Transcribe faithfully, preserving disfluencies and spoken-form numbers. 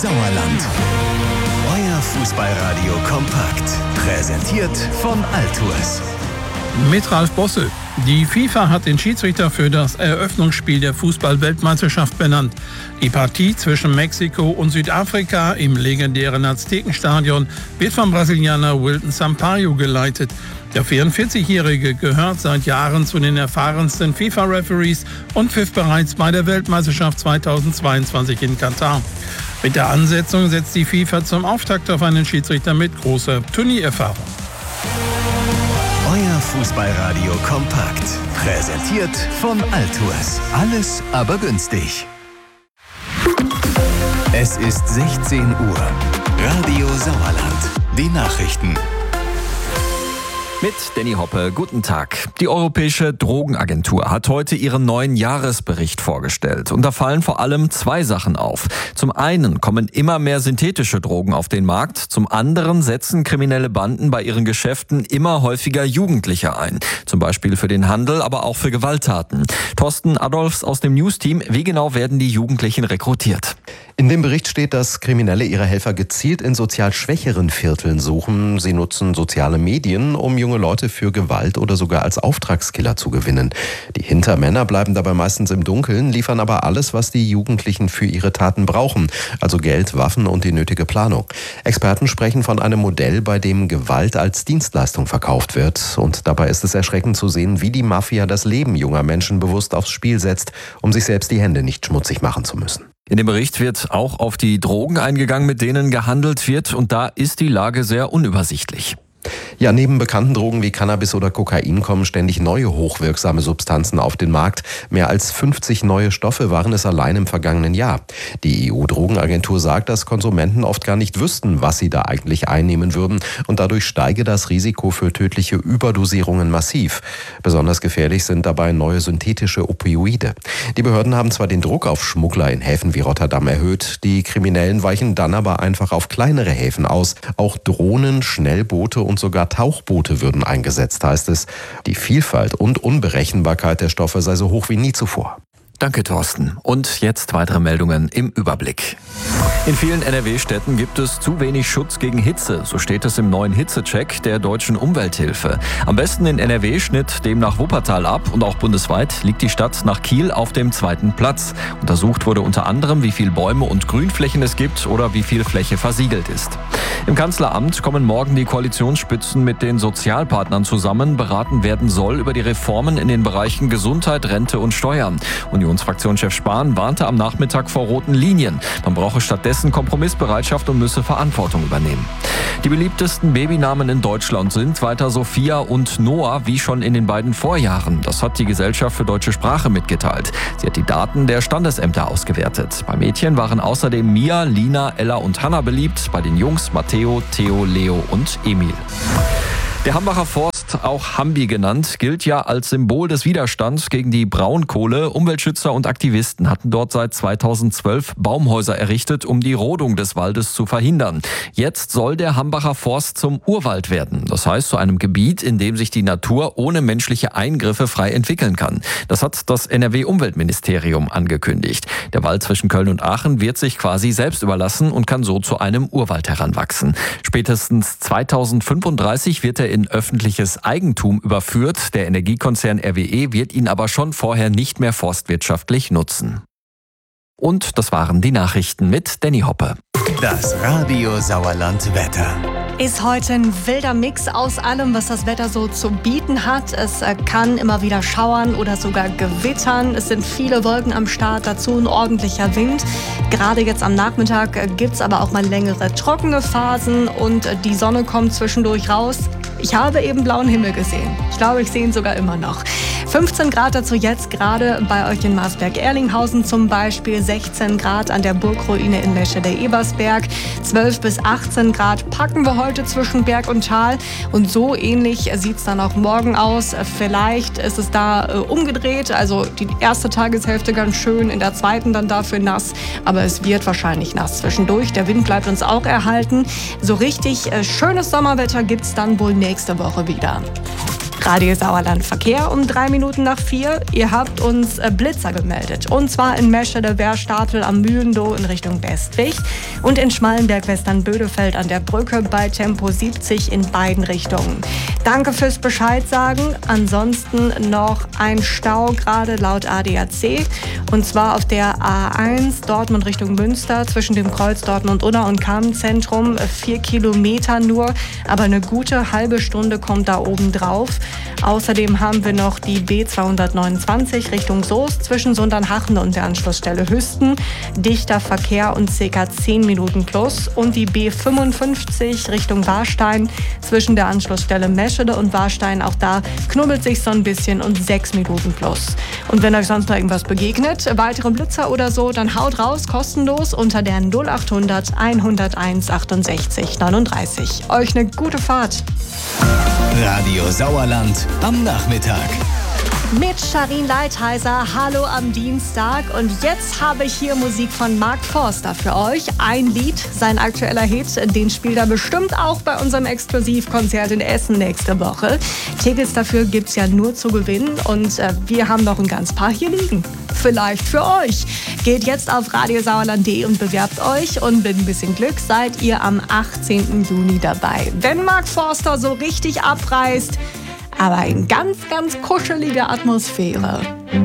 Sauerland. Euer Fußballradio kompakt. Präsentiert von Altours. Mit Ralf Bosse. Die FIFA hat den Schiedsrichter für das Eröffnungsspiel der Fußball-Weltmeisterschaft benannt. Die Partie zwischen Mexiko und Südafrika im legendären Aztekenstadion wird vom Brasilianer Wilton Sampaio geleitet. Der vierundvierzigjährige gehört seit Jahren zu den erfahrensten FIFA-Referees und pfiff bereits bei der Weltmeisterschaft zweitausendzweiundzwanzig in Katar. Mit der Ansetzung setzt die FIFA zum Auftakt auf einen Schiedsrichter mit großer Turniererfahrung. Euer Fußballradio kompakt. Präsentiert von Altours. Alles aber günstig. Es ist sechzehn Uhr. Radio Sauerland. Die Nachrichten. Mit Danny Hoppe, guten Tag. Die Europäische Drogenagentur hat heute ihren neuen Jahresbericht vorgestellt. Und da fallen vor allem zwei Sachen auf. Zum einen kommen immer mehr synthetische Drogen auf den Markt. Zum anderen setzen kriminelle Banden bei ihren Geschäften immer häufiger Jugendliche ein. Zum Beispiel für den Handel, aber auch für Gewalttaten. Thorsten Adolfs aus dem News-Team. Wie genau werden die Jugendlichen rekrutiert? In dem Bericht steht, dass Kriminelle ihre Helfer gezielt in sozial schwächeren Vierteln suchen. Sie nutzen soziale Medien, um junge Leute für Gewalt oder sogar als Auftragskiller zu gewinnen. Die Hintermänner bleiben dabei meistens im Dunkeln, liefern aber alles, was die Jugendlichen für ihre Taten brauchen. Also Geld, Waffen und die nötige Planung. Experten sprechen von einem Modell, bei dem Gewalt als Dienstleistung verkauft wird. Und dabei ist es erschreckend zu sehen, wie die Mafia das Leben junger Menschen bewusst aufs Spiel setzt, um sich selbst die Hände nicht schmutzig machen zu müssen. In dem Bericht wird auch auf die Drogen eingegangen, mit denen gehandelt wird. Und da ist die Lage sehr unübersichtlich. Ja, neben bekannten Drogen wie Cannabis oder Kokain kommen ständig neue hochwirksame Substanzen auf den Markt. Mehr als fünfzig neue Stoffe waren es allein im vergangenen Jahr. Die E U-Drogenagentur sagt, dass Konsumenten oft gar nicht wüssten, was sie da eigentlich einnehmen würden. Und dadurch steige das Risiko für tödliche Überdosierungen massiv. Besonders gefährlich sind dabei neue synthetische Opioide. Die Behörden haben zwar den Druck auf Schmuggler in Häfen wie Rotterdam erhöht, die Kriminellen weichen dann aber einfach auf kleinere Häfen aus. Auch Drohnen, Schnellboote und sogar Tauchboote würden eingesetzt, heißt es. Die Vielfalt und Unberechenbarkeit der Stoffe sei so hoch wie nie zuvor. Danke, Thorsten. Und jetzt weitere Meldungen im Überblick. In vielen N R W-Städten gibt es zu wenig Schutz gegen Hitze. So steht es im neuen Hitzecheck der Deutschen Umwelthilfe. Am besten in N R W schnitt demnach Wuppertal ab und auch bundesweit liegt die Stadt nach Kiel auf dem zweiten Platz. Untersucht wurde unter anderem, wie viel Bäume und Grünflächen es gibt oder wie viel Fläche versiegelt ist. Im Kanzleramt kommen morgen die Koalitionsspitzen mit den Sozialpartnern zusammen. Beraten werden soll über die Reformen in den Bereichen Gesundheit, Rente und Steuern. Unionsfraktionschef Spahn warnte am Nachmittag vor roten Linien. Man brauche stattdessen Kompromissbereitschaft und müsse Verantwortung übernehmen. Die beliebtesten Babynamen in Deutschland sind weiter Sophia und Noah, wie schon in den beiden Vorjahren. Das hat die Gesellschaft für deutsche Sprache mitgeteilt. Sie hat die Daten der Standesämter ausgewertet. Bei Mädchen waren außerdem Mia, Lina, Ella und Hannah beliebt. Bei den Jungs Matteo, Theo, Leo und Emil. Der Hambacher Forst, auch Hambi genannt, gilt ja als Symbol des Widerstands gegen die Braunkohle. Umweltschützer und Aktivisten hatten dort seit zweitausendzwölf Baumhäuser errichtet, um die Rodung des Waldes zu verhindern. Jetzt soll der Hambacher Forst zum Urwald werden. Das heißt, zu einem Gebiet, in dem sich die Natur ohne menschliche Eingriffe frei entwickeln kann. Das hat das N R W-Umweltministerium angekündigt. Der Wald zwischen Köln und Aachen wird sich quasi selbst überlassen und kann so zu einem Urwald heranwachsen. Spätestens zweitausendfünfunddreißig wird er in öffentliches Eigentum überführt. Der Energiekonzern R W E wird ihn aber schon vorher nicht mehr forstwirtschaftlich nutzen. Und das waren die Nachrichten mit Danny Hoppe. Das Radio Sauerland Wetter. Ist heute ein wilder Mix aus allem, was das Wetter so zu bieten hat. Es kann immer wieder schauern oder sogar gewittern. Es sind viele Wolken am Start, dazu ein ordentlicher Wind. Gerade jetzt am Nachmittag gibt es aber auch mal längere trockene Phasen und die Sonne kommt zwischendurch raus. Ich habe eben blauen Himmel gesehen. Ich glaube, ich sehe ihn sogar immer noch. fünfzehn Grad dazu jetzt gerade bei euch in Marsberg-Erlinghausen zum Beispiel. sechzehn Grad an der Burgruine in Meschede-Ebersberg. zwölf bis achtzehn Grad packen wir heute zwischen Berg und Tal. Und so ähnlich sieht es dann auch morgen aus. Vielleicht ist es da äh, umgedreht. Also die erste Tageshälfte ganz schön, in der zweiten dann dafür nass. Aber es wird wahrscheinlich nass zwischendurch. Der Wind bleibt uns auch erhalten. So richtig äh, schönes Sommerwetter gibt es dann wohl nächste Woche wieder. Radio Sauerland Verkehr um drei Minuten nach vier. Ihr habt uns äh, Blitzer gemeldet. Und zwar in Meschede, Wehrstapel am Mühlendoh in Richtung Westwig und in Schmallenberg-Western-Bödefeld an der Brücke bei Tempo siebzig in beiden Richtungen. Danke fürs Bescheid sagen. Ansonsten noch ein Stau gerade laut A D A C. Und zwar auf der A eins Dortmund Richtung Münster zwischen dem Kreuz Dortmund-Unna und Kamentzentrum. Vier Kilometer nur, aber eine gute halbe Stunde kommt da oben drauf. Außerdem haben wir noch die B zweihundertneunundzwanzig Richtung Soest zwischen Sundernhachen und der Anschlussstelle Hüsten. Dichter Verkehr und ca. zehn Minuten plus. Und die B fünfundfünfzig Richtung Warstein zwischen der Anschlussstelle Meschede und Warstein. Auch da knubbelt sich so ein bisschen und sechs Minuten plus. Und wenn euch sonst noch irgendwas begegnet, weitere Blitzer oder so, dann haut raus, kostenlos unter der null achthundert hunderteins achtundsechzig neununddreißig. Euch eine gute Fahrt. Radio Sauerland am Nachmittag. Mit Sharin Leitheiser, hallo am Dienstag. Und jetzt habe ich hier Musik von Mark Forster für euch. Ein Lied, sein aktueller Hit, den spielt er bestimmt auch bei unserem Exklusivkonzert in Essen nächste Woche. Tickets dafür gibt's ja nur zu gewinnen und äh, wir haben noch ein ganz paar hier liegen. Vielleicht für euch. Geht jetzt auf radiosauerland punkt de und bewerbt euch und mit ein bisschen Glück seid ihr am achtzehnten Juni dabei. Wenn Mark Forster so richtig abreißt, aber in ganz, ganz kuscheliger Atmosphäre.